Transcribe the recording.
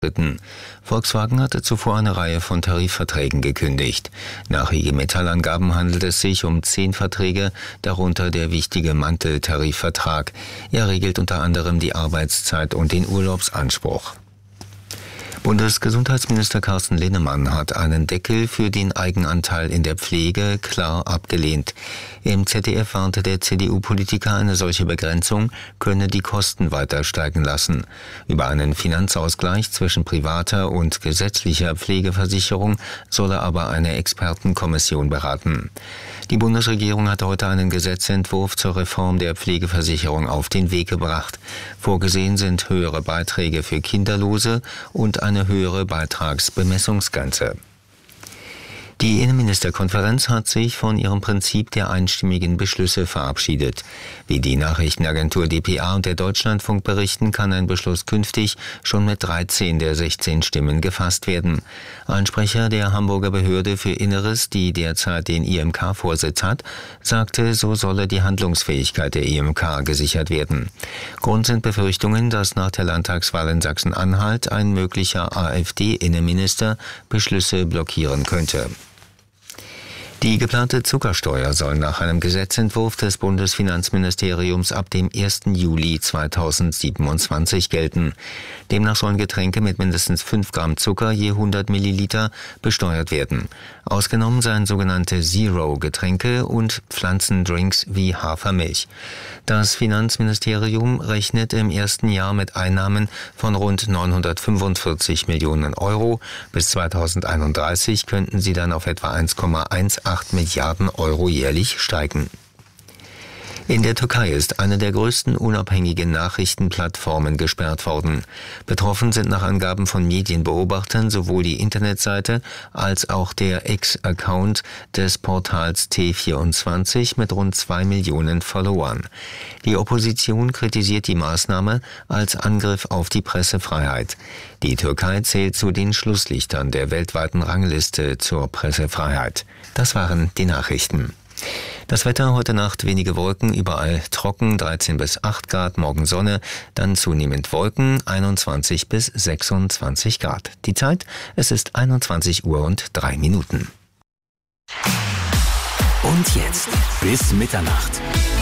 Volkswagen hatte zuvor eine Reihe von Tarifverträgen gekündigt. Nach IG Metall-Angaben handelt es sich um 10 Verträge, darunter der wichtige Mantel-Tarifvertrag. Er regelt unter anderem die Arbeitszeit und den Urlaubsanspruch. Bundesgesundheitsminister Carsten Linnemann hat einen Deckel für den Eigenanteil in der Pflege klar abgelehnt. Im ZDF warnte der CDU-Politiker, eine solche Begrenzung könne die Kosten weiter steigen lassen. Über einen Finanzausgleich zwischen privater und gesetzlicher Pflegeversicherung solle aber eine Expertenkommission beraten. Die Bundesregierung hat heute einen Gesetzentwurf zur Reform der Pflegeversicherung auf den Weg gebracht. Vorgesehen sind höhere Beiträge für Kinderlose und eine höhere Beitragsbemessungsgrenze. Die Innenministerkonferenz hat sich von ihrem Prinzip der einstimmigen Beschlüsse verabschiedet. Wie die Nachrichtenagentur dpa und der Deutschlandfunk berichten, kann ein Beschluss künftig schon mit 13 der 16 Stimmen gefasst werden. Ein Sprecher der Hamburger Behörde für Inneres, die derzeit den IMK-Vorsitz hat, sagte, so solle die Handlungsfähigkeit der IMK gesichert werden. Grund sind Befürchtungen, dass nach der Landtagswahl in Sachsen-Anhalt ein möglicher AfD-Innenminister Beschlüsse blockieren könnte. Die geplante Zuckersteuer soll nach einem Gesetzentwurf des Bundesfinanzministeriums ab dem 1. Juli 2027 gelten. Demnach sollen Getränke mit mindestens 5 Gramm Zucker je 100 Milliliter besteuert werden. Ausgenommen seien sogenannte Zero-Getränke und Pflanzendrinks wie Hafermilch. Das Finanzministerium rechnet im ersten Jahr mit Einnahmen von rund 945 Millionen Euro. Bis 2031 könnten sie dann auf etwa 1,18 Milliarden Euro jährlich steigen. In der Türkei ist eine der größten unabhängigen Nachrichtenplattformen gesperrt worden. Betroffen sind nach Angaben von Medienbeobachtern sowohl die Internetseite als auch der Ex-Account des Portals T24 mit rund 2 Millionen Followern. Die Opposition kritisiert die Maßnahme als Angriff auf die Pressefreiheit. Die Türkei zählt zu den Schlusslichtern der weltweiten Rangliste zur Pressefreiheit. Das waren die Nachrichten. Das Wetter heute Nacht wenige Wolken, überall trocken, 13 bis 8 Grad, morgen Sonne, dann zunehmend Wolken, 21 bis 26 Grad. Die Zeit, es ist 21 Uhr und 3 Minuten. Und jetzt bis Mitternacht.